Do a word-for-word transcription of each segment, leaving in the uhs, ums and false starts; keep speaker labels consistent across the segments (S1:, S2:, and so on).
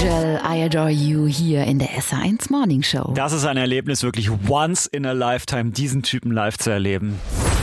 S1: Angel, I Adore You hier in der S R eins Morning Show.
S2: Das ist ein Erlebnis, wirklich once in a lifetime, diesen Typen live zu erleben.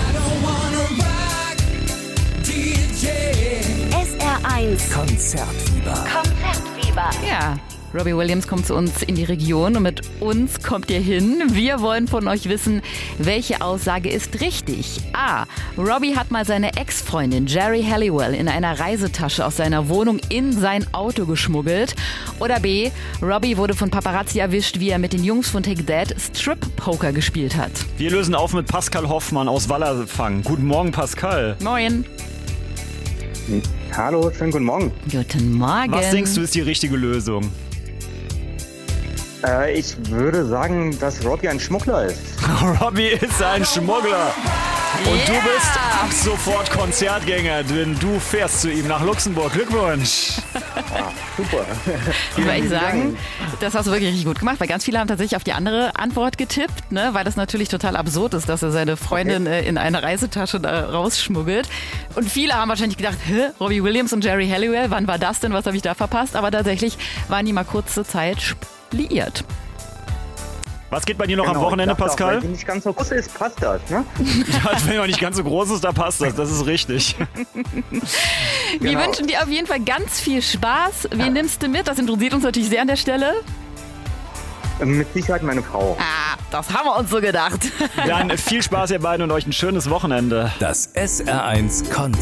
S3: S R eins
S4: Konzertfieber.
S3: Konzertfieber.
S1: Ja, Robbie Williams kommt zu uns in die Region und mit uns kommt ihr hin. Wir wollen von euch wissen, welche Aussage ist richtig? A. Robbie hat mal seine Ex-Freundin Geri Halliwell in einer Reisetasche aus seiner Wohnung in sein Auto geschmuggelt. Oder B. Robbie wurde von Paparazzi erwischt, wie er mit den Jungs von Take That Strip-Poker gespielt hat.
S2: Wir lösen auf mit Pascal Hoffmann aus Wallerfang. Guten Morgen, Pascal.
S1: Moin.
S5: Hallo, schönen guten Morgen.
S1: Guten Morgen.
S2: Was denkst du ist die richtige Lösung?
S5: Äh, ich würde sagen, dass Robbie ein Schmuggler ist.
S2: Robbie ist ein Schmuggler. Und
S1: Yeah.
S2: du bist ab sofort Konzertgänger, denn du fährst zu ihm nach Luxemburg. Glückwunsch.
S5: Ah, super.
S1: Ich muss echt sagen, das hast du wirklich richtig gut gemacht, weil ganz viele haben tatsächlich auf die andere Antwort getippt, ne? Weil das natürlich total absurd ist, dass er seine Freundin
S5: Okay.
S1: äh, in eine Reisetasche da rausschmuggelt. Und viele haben wahrscheinlich gedacht, hä, Robbie Williams und Geri Halliwell, wann war das denn, was habe ich da verpasst? Aber tatsächlich waren die mal kurze Zeit liiert.
S2: Was geht bei dir noch
S5: Genau,
S2: am Wochenende,
S5: ich dachte auch,
S2: Pascal?
S5: Wenn sie nicht ganz so groß ist, passt das, ne?
S2: Ja, wenn er nicht ganz so groß ist, da passt das. Das ist richtig.
S1: Wir
S5: Genau.
S1: wünschen dir auf jeden Fall ganz viel Spaß. Wen nimmst du mit? Das interessiert uns natürlich sehr an der Stelle.
S5: Mit Sicherheit meine Frau.
S1: Ah, das haben wir uns so gedacht.
S2: Dann viel Spaß, ihr beiden, und euch ein schönes Wochenende.
S4: Das S R eins Konzert.